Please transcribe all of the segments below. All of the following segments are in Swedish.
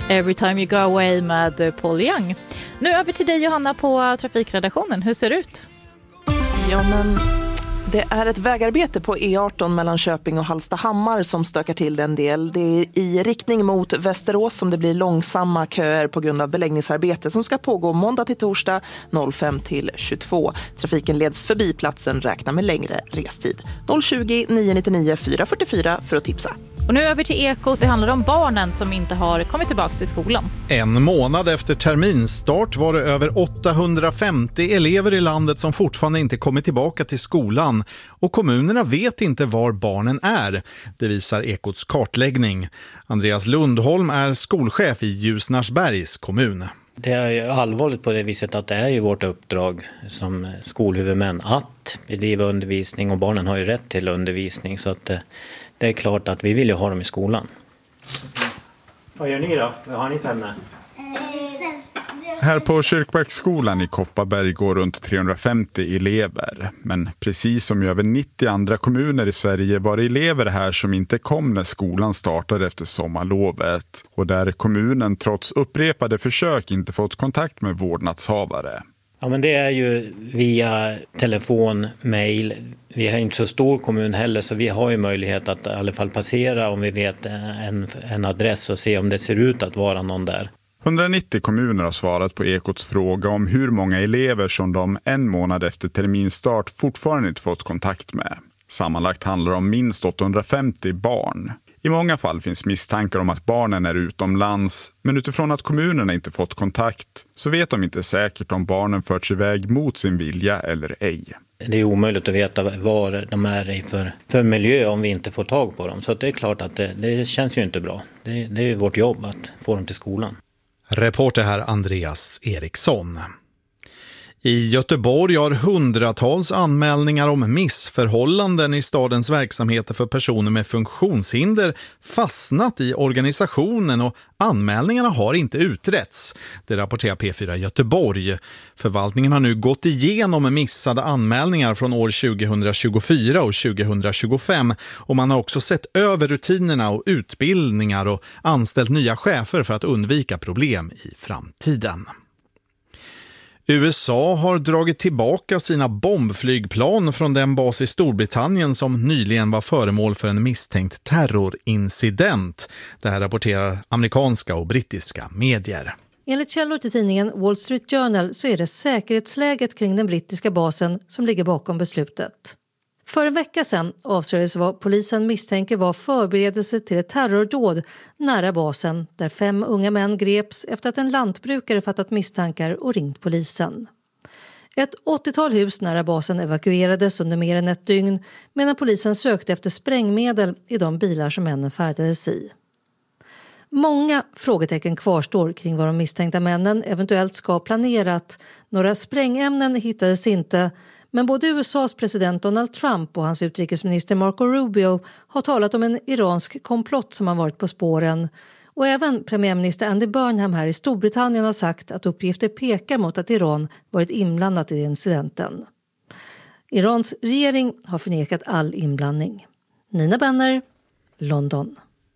Every time you go away med Paul Young. Nu över till dig Johanna på trafikredaktionen. Hur ser det ut? Ja, men det är ett vägarbete på E18 mellan Köping och Hallstahammar som stökar till en del. Det är i riktning mot Västerås som det blir långsamma köer på grund av beläggningsarbete som ska pågå måndag till torsdag 05 till 22. Trafiken leds förbi platsen, räkna med längre restid. 020 999 444 för att tipsa. Och nu över till Ekot. Det handlar om barnen som inte har kommit tillbaka till skolan. En månad efter terminstart var det över 850 elever i landet som fortfarande inte kommit tillbaka till skolan. Och kommunerna vet inte var barnen är. Det visar Ekots kartläggning. Andreas Lundholm är skolchef i Ljusnarsbergs kommun. Det är ju allvarligt på det viset att det är ju vårt uppdrag som skolhuvudmän att bedriva undervisning, och barnen har ju rätt till undervisning, så att det är klart att vi vill ju ha dem i skolan. Vad gör ni då? Vad har ni för ämne? Här på Kyrkbacksskolan i Kopparberg går runt 350 elever. Men precis som i över 90 andra kommuner i Sverige var det elever här som inte kom när skolan startade efter sommarlovet. Och där kommunen trots upprepade försök inte fått kontakt med vårdnadshavare. Ja, men det är ju via telefon, mejl. Vi har inte så stor kommun heller, så vi har ju möjlighet att i alla fall passera om vi vet en adress och se om det ser ut att vara någon där. 190 kommuner har svarat på Ekots fråga om hur många elever som de en månad efter terminstart fortfarande inte fått kontakt med. Sammanlagt handlar det om minst 850 barn. I många fall finns misstankar om att barnen är utomlands, men utifrån att kommunerna inte fått kontakt så vet de inte säkert om barnen förts iväg mot sin vilja eller ej. Det är omöjligt att veta vad de är i för miljö om vi inte får tag på dem. Så det är klart att det känns ju inte bra. Det är ju vårt jobb att få dem till skolan. Reporter här Andreas Eriksson. I Göteborg har hundratals anmälningar om missförhållanden i stadens verksamheter för personer med funktionshinder fastnat i organisationen, och anmälningarna har inte utretts. Det rapporterar P4 Göteborg. Förvaltningen har nu gått igenom missade anmälningar från år 2024 och 2025, och man har också sett över rutinerna och utbildningar och anställt nya chefer för att undvika problem i framtiden. USA har dragit tillbaka sina bombflygplan från den bas i Storbritannien som nyligen var föremål för en misstänkt terrorincident. Det här rapporterar amerikanska och brittiska medier. Enligt källor till tidningen Wall Street Journal så är det säkerhetsläget kring den brittiska basen som ligger bakom beslutet. För en vecka sedan avslöjades vad polisen misstänker var förberedelse till ett terrordåd nära basen, där 5 unga män greps efter att en lantbrukare fattat misstankar och ringt polisen. Ett 80-tal hus nära basen evakuerades under mer än ett dygn, medan polisen sökte efter sprängmedel i de bilar som männen färdades i. Många frågetecken kvarstår kring vad de misstänkta männen eventuellt ska ha planerat. Några sprängämnen hittades inte, men både USAs president Donald Trump och hans utrikesminister Marco Rubio har talat om en iransk komplott som har varit på spåren. Och även premiärminister Andy Burnham här i Storbritannien har sagt att uppgifter pekar mot att Iran varit inblandat i incidenten. Irans regering har förnekat all inblandning. Nina Benner, London.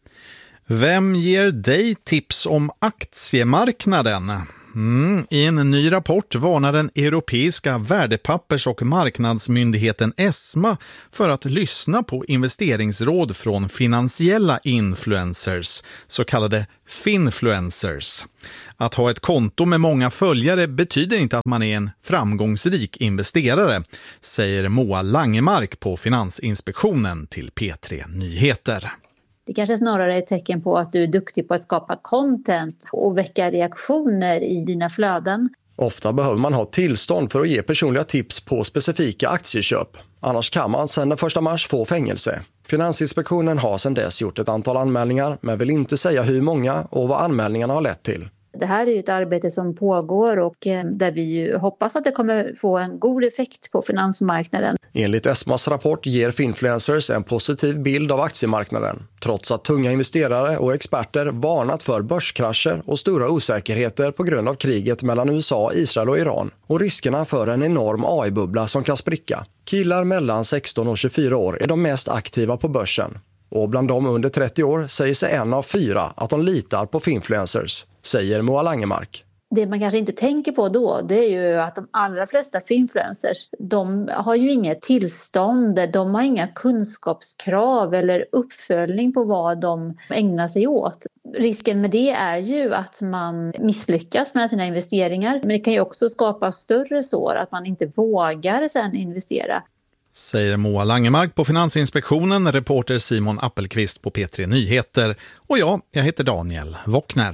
Vem ger dig tips om aktiemarknaden? I en ny rapport varnar den europeiska värdepappers- och marknadsmyndigheten ESMA för att lyssna på investeringsråd från finansiella influencers, så kallade finfluencers. Att ha ett konto med många följare betyder inte att man är en framgångsrik investerare, säger Moa Langemark på Finansinspektionen till P3 Nyheter. Det kanske snarare är ett tecken på att du är duktig på att skapa content och väcka reaktioner i dina flöden. Ofta behöver man ha tillstånd för att ge personliga tips på specifika aktieköp. Annars kan man sedan den 1 mars få fängelse. Finansinspektionen har sedan dess gjort ett antal anmälningar, men vill inte säga hur många och vad anmälningarna har lett till. Det här är ju ett arbete som pågår och där vi ju hoppas att det kommer få en god effekt på finansmarknaden. Enligt ESMAs rapport ger finfluencers en positiv bild av aktiemarknaden, trots att tunga investerare och experter varnat för börskrascher och stora osäkerheter på grund av kriget mellan USA, Israel och Iran och riskerna för en enorm AI-bubbla som kan spricka. Killar mellan 16 och 24 år är de mest aktiva på börsen. Och bland dem under 30 år säger sig 1 av 4 att de litar på finfluencers, säger Moa Langemark. Det man kanske inte tänker på då, det är ju att de allra flesta finfluencers, de har ju inget tillstånd, de har inga kunskapskrav eller uppföljning på vad de ägnar sig åt. Risken med det är ju att man misslyckas med sina investeringar, men det kan ju också skapa större sår, att man inte vågar sedan investera. Säger Moa Langemark på Finansinspektionen, reporter Simon Appelqvist på P3 Nyheter. Och jag heter Daniel Wockner.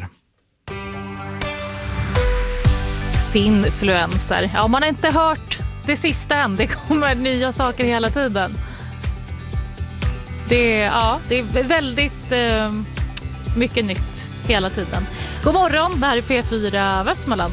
Finfluencer. Ja, man har inte hört det sista än. Det kommer nya saker hela tiden. Det är väldigt mycket nytt hela tiden. God morgon, det här är P4 Västmanland.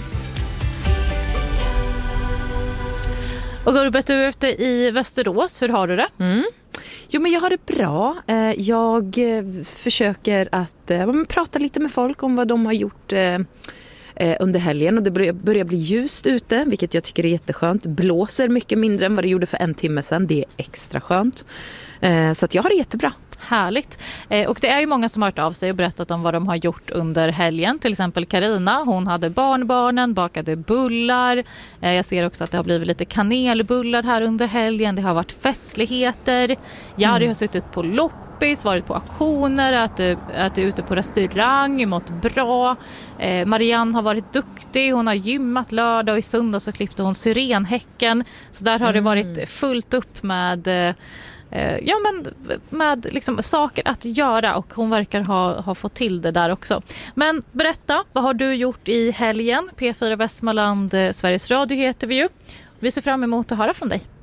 Och Gurbet, du är ute i Västerås. Hur har du det? Jo, men jag har det bra. Jag försöker att prata lite med folk om vad de har gjort under helgen. Och det börjar bli ljust ute, vilket jag tycker är jätteskönt. Blåser mycket mindre än vad det gjorde för en timme sedan. Det är extra skönt. Så att jag har det jättebra. Härligt. Och det är ju många som har hört av sig och berättat om vad de har gjort under helgen. Till exempel Carina, hon hade barnbarnen, bakade bullar. Jag ser också att det har blivit lite kanelbullar här under helgen. Det har varit festligheter. Jari har suttit på loppis, varit på auktioner, ätit ute på restaurang, mått bra. Marianne har varit duktig, hon har gymmat lördag och i söndag så klippte hon syrenhäcken. Så där har det varit fullt upp med liksom saker att göra, och hon verkar ha fått till det där också. Men berätta, vad har du gjort i helgen? P4 Västmanland, Sveriges Radio heter vi ju. Vi ser fram emot att höra från dig.